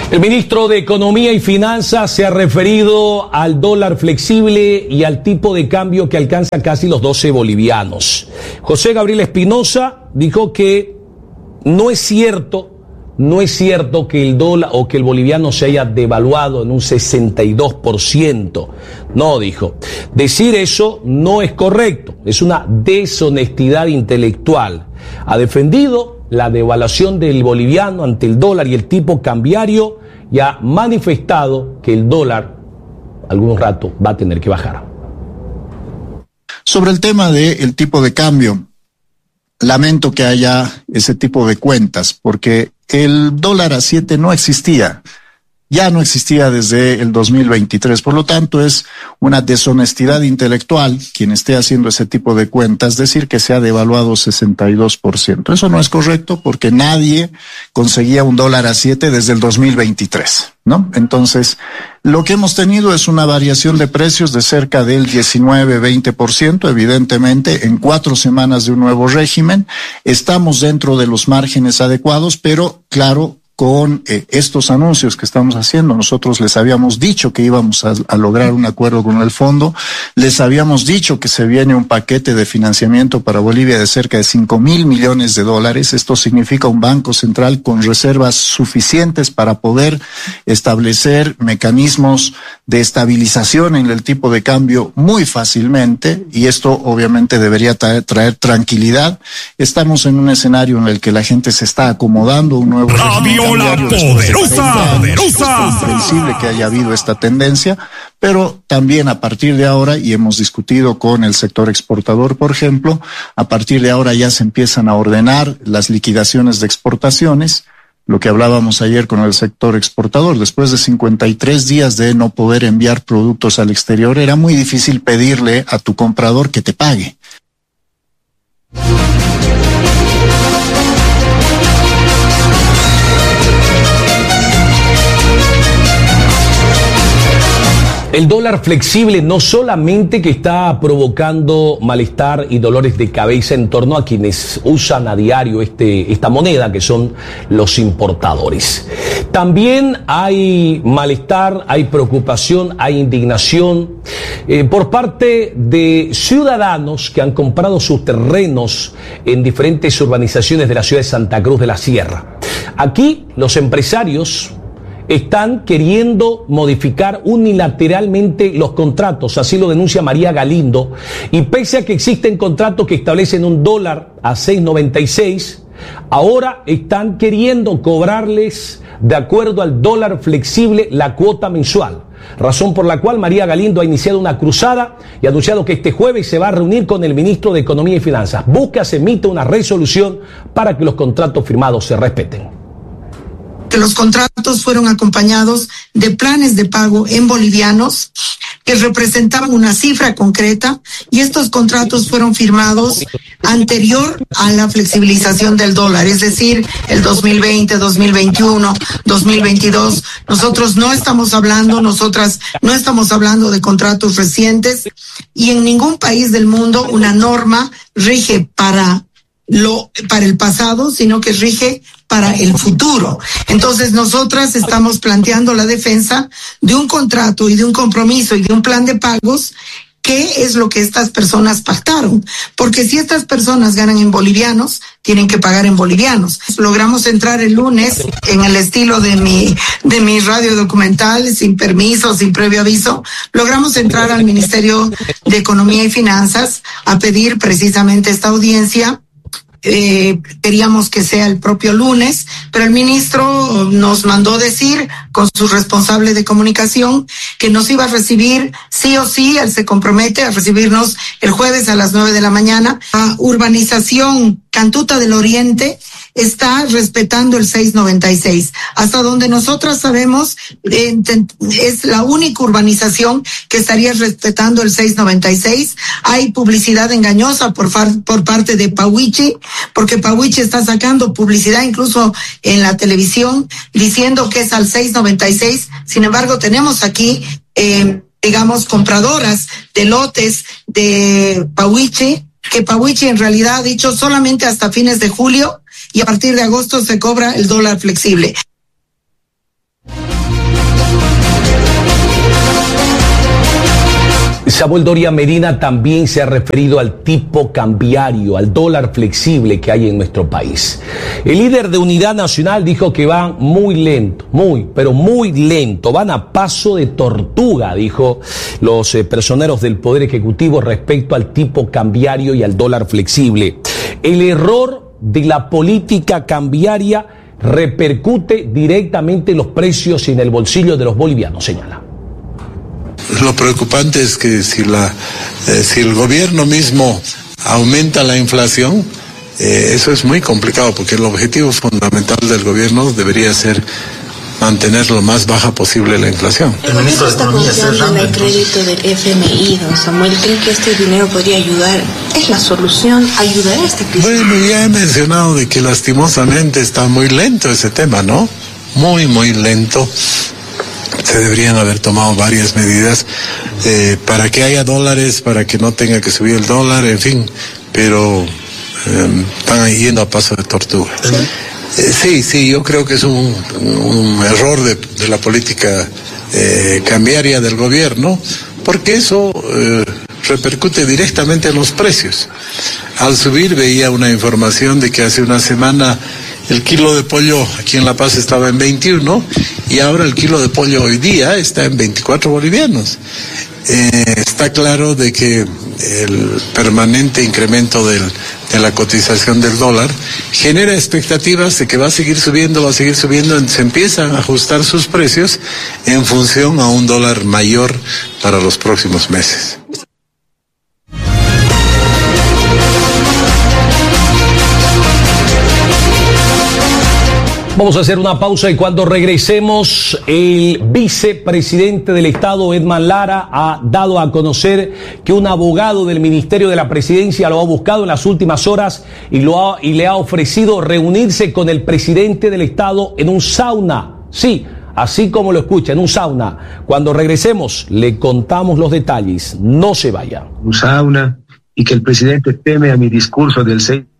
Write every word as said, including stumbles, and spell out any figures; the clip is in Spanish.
El ministro de Economía y Finanzas se ha referido al dólar flexible y al tipo de cambio que alcanza casi los doce bolivianos. José Gabriel Espinosa dijo que no es cierto, no es cierto que el dólar o que el boliviano se haya devaluado en un sesenta y dos por ciento. No, dijo. Decir eso no es correcto, es una deshonestidad intelectual. Ha defendido la devaluación del boliviano ante el dólar y el tipo cambiario y ha manifestado que el dólar algún rato va a tener que bajar. Sobre el tema del tipo de cambio, lamento que haya ese tipo de cuentas, porque el dólar a siete no existía. Ya no existía desde el dos mil veintitrés. Por lo tanto, es una deshonestidad intelectual quien esté haciendo ese tipo de cuentas, decir que se ha devaluado sesenta y dos por ciento. Eso no es correcto porque nadie conseguía un dólar a siete desde el dos mil veintitrés, ¿no? Entonces, lo que hemos tenido es una variación de precios de cerca del diecinueve, veinte por ciento, evidentemente, en cuatro semanas de un nuevo régimen. Estamos dentro de los márgenes adecuados, pero, claro, con eh, estos anuncios que estamos haciendo, nosotros les habíamos dicho que íbamos a, a lograr un acuerdo con el fondo, les habíamos dicho que se viene un paquete de financiamiento para Bolivia de cerca de cinco mil millones de dólares. Esto significa un banco central con reservas suficientes para poder establecer mecanismos de estabilización en el tipo de cambio muy fácilmente, y esto obviamente debería traer, traer tranquilidad. Estamos en un escenario en el que la gente se está acomodando, un nuevo régimen La poderosa, poderosa. Es comprensible que haya habido esta tendencia, pero también a partir de ahora, y hemos discutido con el sector exportador, por ejemplo, a partir de ahora ya se empiezan a ordenar las liquidaciones de exportaciones. Lo que hablábamos ayer con el sector exportador, después de cincuenta y tres días de no poder enviar productos al exterior, era muy difícil pedirle a tu comprador que te pague. El dólar flexible no solamente que está provocando malestar y dolores de cabeza en torno a quienes usan a diario este, esta moneda, que son los importadores. También hay malestar, hay preocupación, hay indignación eh, por parte de ciudadanos que han comprado sus terrenos en diferentes urbanizaciones de la ciudad de Santa Cruz de la Sierra. Aquí los empresarios están queriendo modificar unilateralmente los contratos, así lo denuncia María Galindo, y pese a que existen contratos que establecen un dólar a seis noventa y seis, ahora están queriendo cobrarles de acuerdo al dólar flexible la cuota mensual, razón por la cual María Galindo ha iniciado una cruzada y ha anunciado que este jueves se va a reunir con el ministro de Economía y Finanzas. Busca, se emite una resolución para que los contratos firmados se respeten. Que los contratos fueron acompañados de planes de pago en bolivianos que representaban una cifra concreta, y estos contratos fueron firmados anterior a la flexibilización del dólar, es decir, el dos mil veinte, dos mil veintiuno, dos mil veintidós. Nosotros no estamos hablando, nosotras no estamos hablando de contratos recientes, y en ningún país del mundo una norma rige para lo para el pasado, sino que rige para el futuro. Entonces nosotras estamos planteando la defensa de un contrato y de un compromiso y de un plan de pagos. ¿Qué es lo que estas personas pactaron? Porque si estas personas ganan en bolivianos, tienen que pagar en bolivianos. Logramos entrar el lunes en el estilo de mi, de mi radio documental, sin permiso, sin previo aviso. Logramos entrar al Ministerio de Economía y Finanzas a pedir precisamente esta audiencia. Eh, queríamos que sea el propio lunes, pero el ministro nos mandó decir con su responsable de comunicación que nos iba a recibir sí o sí. Él se compromete a recibirnos el jueves a las nueve de la mañana. La urbanización Cantuta del Oriente está respetando el seis noventa y seis. Hasta donde nosotras sabemos, eh, es la única urbanización que estaría respetando el seis noventa y seis. Hay publicidad engañosa por, far, por parte de Pawichi, porque Pawichi está sacando publicidad incluso en la televisión diciendo que es al seis noventa y seis. Sin embargo, tenemos aquí, eh, digamos, compradoras de lotes de Pawichi, que Pawichi en realidad ha dicho solamente hasta fines de julio, y a partir de agosto se cobra el dólar flexible. Samuel Doria Medina también se ha referido al tipo cambiario, al dólar flexible que hay en nuestro país. El líder de Unidad Nacional dijo que van muy lento, muy, pero muy lento, van a paso de tortuga, dijo los eh, personeros del Poder Ejecutivo respecto al tipo cambiario y al dólar flexible. El error de la política cambiaria repercute directamente en los precios y en el bolsillo de los bolivianos, señala. Lo preocupante es que si la eh, si el gobierno mismo aumenta la inflación, eh, eso es muy complicado, porque el objetivo fundamental del gobierno debería ser mantener lo más baja posible la inflación. El ministro está confiando en el crédito del F M I, don Samuel. ¿Cree que este dinero podría ayudar? ¿Es la solución? ¿Ayudará a esta crisis? Bueno, ya he mencionado de que lastimosamente está muy lento ese tema, ¿no? Muy, muy lento. Se deberían haber tomado varias medidas eh, para que haya dólares, para que no tenga que subir el dólar, en fin, pero eh, están yendo a paso de tortuga. ¿Sí? Eh, sí, sí, yo creo que es un, un error de, de la política eh, cambiaria del gobierno, porque eso eh, repercute directamente en los precios. Al subir veía una información de que hace una semana el kilo de pollo aquí en La Paz estaba en veintiuno y ahora el kilo de pollo hoy día está en veinticuatro bolivianos. Eh, está claro de que el permanente incremento del, de la cotización del dólar genera expectativas de que va a seguir subiendo, va a seguir subiendo, se empiezan a ajustar sus precios en función a un dólar mayor para los próximos meses. Vamos a hacer una pausa y cuando regresemos, el vicepresidente del Estado, Edman Lara, ha dado a conocer que un abogado del Ministerio de la Presidencia lo ha buscado en las últimas horas y, lo ha, y le ha ofrecido reunirse con el presidente del Estado en un sauna. Sí, así como lo escucha, en un sauna. Cuando regresemos, le contamos los detalles. No se vaya. Un sauna y que el presidente teme a mi discurso del seis.